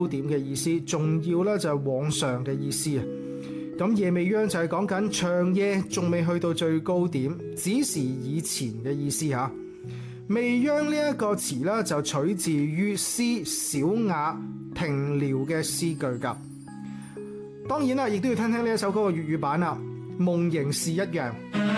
點嘅意思，仲要咧就係往上嘅意思啊。咁夜未央就係講緊長夜仲未去到最高點，只是以前嘅意思吓。未央呢一個詞咧就取自於詩小雅停聊嘅詩句噶。當然啦，亦都要聽聽呢一首歌嘅粵語版啦。夢仍是一樣。